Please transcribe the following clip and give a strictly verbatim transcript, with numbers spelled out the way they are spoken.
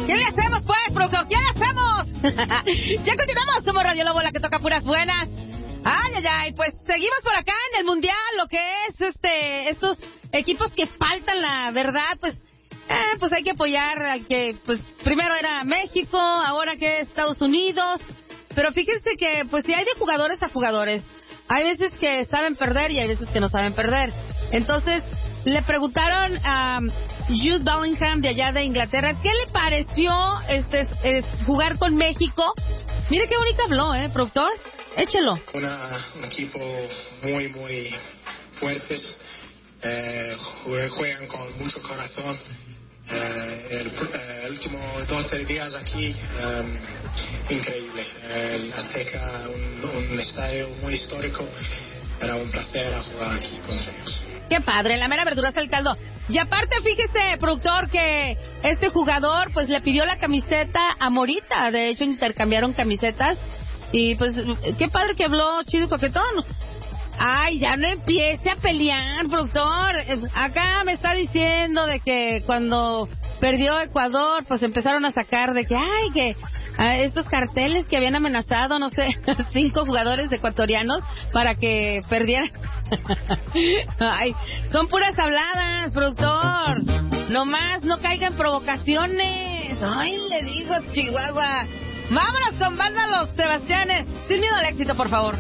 ¿Qué le hacemos, pues, productor? ¿Qué le hacemos? Ya continuamos, somos Radio Lobo, la que toca puras buenas. Ay, ay, ay, pues seguimos por acá en el Mundial, lo que es este, estos equipos que faltan, la verdad, pues, eh, pues hay que apoyar al que, pues, primero era México, ahora que es Estados Unidos. Pero fíjense que, pues, si hay de jugadores a jugadores. Hay veces que saben perder y hay veces que no saben perder. Entonces, le preguntaron a Jude Bellingham de allá de Inglaterra, ¿qué le pareció este eh, jugar con México? Mire qué bonito habló, ¿eh, productor? Échelo. Una, un equipo muy, muy fuertes, eh, juegan con mucho corazón. Eh, el, eh, el último dos tres días aquí, um, increíble. El Azteca, un, un estadio muy histórico. Era un placer jugar aquí contra ellos. Qué padre, la mera verdura es el caldo. Y aparte, fíjese, productor, que este jugador, pues, le pidió la camiseta a Morita. De hecho, intercambiaron camisetas. Y, pues, qué padre que habló chido y coquetón. Ay, ya no empiece a pelear, productor. Acá me está diciendo de que cuando perdió Ecuador, pues empezaron a sacar de que, ay, que a estos carteles que habían amenazado, no sé, cinco jugadores ecuatorianos para que perdieran. Ay, son puras habladas, productor. Nomás no caigan provocaciones. Ay, le digo, Chihuahua. Vámonos con Banda Los Sebastianes. Sin miedo al éxito, por favor.